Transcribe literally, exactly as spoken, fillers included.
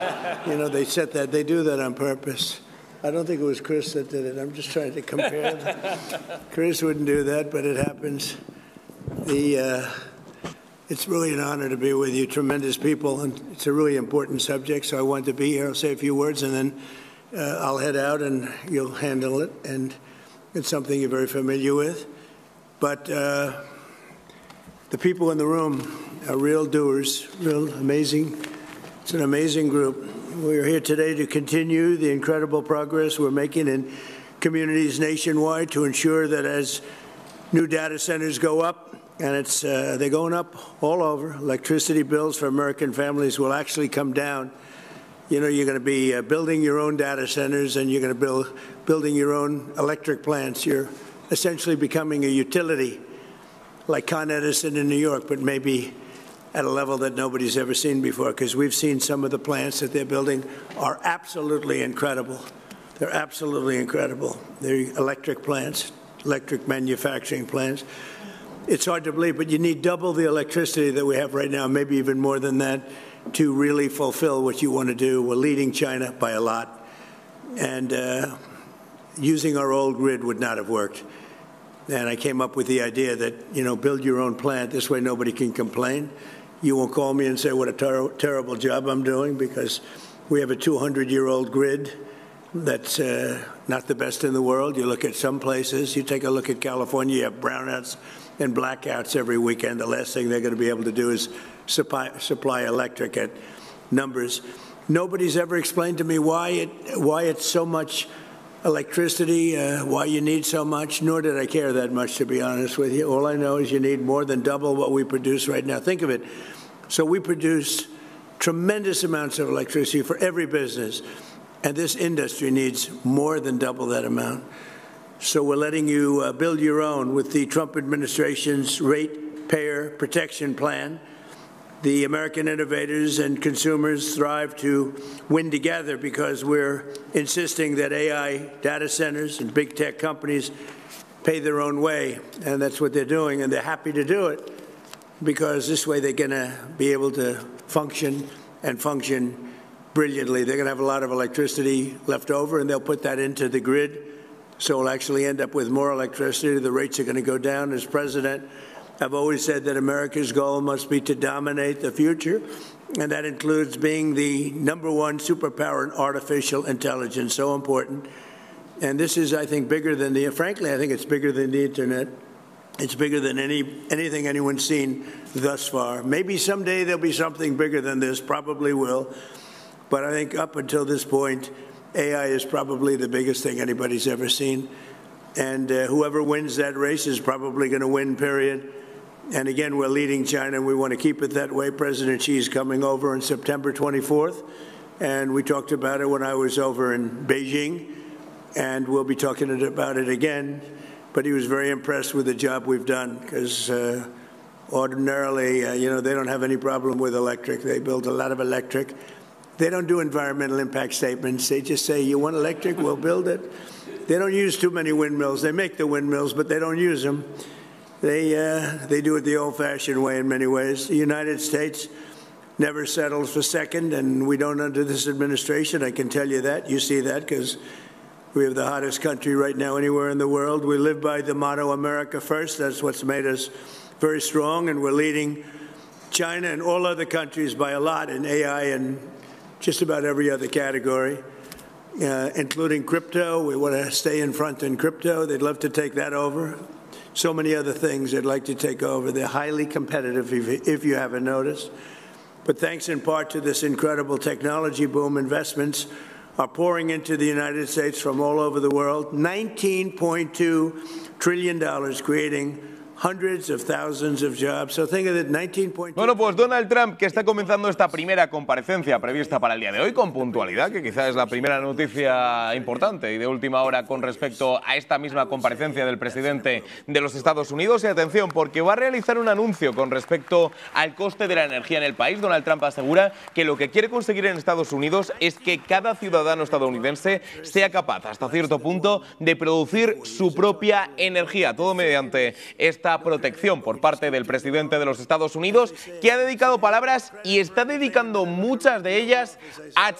You know, they set that, they do that on purpose. I don't think it was Chris that did it. I'm just trying to compare them. Chris wouldn't do that, but it happens. The, uh, it's really an honor to be with you, tremendous people, and it's a really important subject, so I wanted to be here. I'll say a few words, and then uh, I'll head out, and you'll handle it, and it's something you're very familiar with. But uh, the people in the room are real doers, real amazing. It's an amazing group. We're here today to continue the incredible progress we're making in communities nationwide to ensure that as new data centers go up, and it's uh, they're going up all over, electricity bills for American families will actually come down. You know, you're going to be uh, building your own data centers, and you're going to build building your own electric plants. You're essentially becoming a utility, like Con Edison in New York, but maybe at a level that nobody's ever seen before, because we've seen some of the plants that they're building are absolutely incredible. They're absolutely incredible. They're electric plants, electric manufacturing plants. It's hard to believe, but you need double the electricity that we have right now, maybe even more than that, to really fulfill what you want to do. We're leading China by a lot, and uh, using our old grid would not have worked. And I came up with the idea that, you know, build your own plant. This way nobody can complain. You won't call me and say what a ter terrible job I'm doing, because we have a two hundred year old grid that's uh, not the best in the world. You look at some places, you take a look at California, you have brownouts and blackouts every weekend. The last thing they're going to be able to do is supply, supply electric at numbers. Nobody's ever explained to me why, it, why it's so much electricity, uh, why you need so much, nor did I care that much, to be honest with you. All I know is you need more than double what we produce right now. Think of it. So we produce tremendous amounts of electricity for every business, and this industry needs more than double that amount. So we're letting you uh, build your own with the Trump administration's Ratepayer Protection Plan. The American innovators and consumers thrive to win together because we're insisting that A I data centers and big tech companies pay their own way, and that's what they're doing, and they're happy to do it because this way they're going to be able to function and function brilliantly. They're going to have a lot of electricity left over, and they'll put that into the grid, so we'll actually end up with more electricity. The rates are going to go down. As president, I've always said that America's goal must be to dominate the future, and that includes being the number one superpower in artificial intelligence, so important. And this is, I think, bigger than the, frankly, I think it's bigger than the internet. It's bigger than any anything anyone's seen thus far. Maybe someday there'll be something bigger than this, probably will. But I think up until this point, A I is probably the biggest thing anybody's ever seen. And uh, whoever wins that race is probably going to win, period. And again, we're leading China, and we want to keep it that way. President Xi is coming over on September twenty-fourth, and we talked about it when I was over in Beijing, and we'll be talking about it again. But he was very impressed with the job we've done, because uh, ordinarily, uh, you know, they don't have any problem with electric. They build a lot of electric. They don't do environmental impact statements. They just say, you want electric, we'll build it. They don't use too many windmills. They make the windmills, but they don't use them. They, uh, they do it the old-fashioned way in many ways. The United States never settles for second, and we don't under this administration. I can tell you that. You see that because we have the hottest country right now anywhere in the world. We live by the motto, America First. That's what's made us very strong, and we're leading China and all other countries by a lot in A I and just about every other category, uh, including crypto. We want to stay in front in crypto. They'd love to take that over. So many other things they'd like to take over. They're highly competitive, if, if you haven't noticed. But thanks in part to this incredible technology boom, investments are pouring into the United States from all over the world. nineteen point two trillion dollars, creating hundreds of thousands of jobs. So think of it, nineteen point two. Bueno, pues Donald Trump, que está comenzando esta primera comparecencia prevista para el día de hoy con puntualidad, que quizás es la primera noticia importante y de última hora con respecto a esta misma comparecencia del presidente de los Estados Unidos. Y atención, porque va a realizar un anuncio con respecto al coste de la energía en el país. Donald Trump asegura que lo que quiere conseguir en Estados Unidos es que cada ciudadano estadounidense sea capaz, hasta cierto punto, de producir su propia energía, todo mediante esta esa protección por parte del presidente de los Estados Unidos, que ha dedicado palabras y está dedicando muchas de ellas a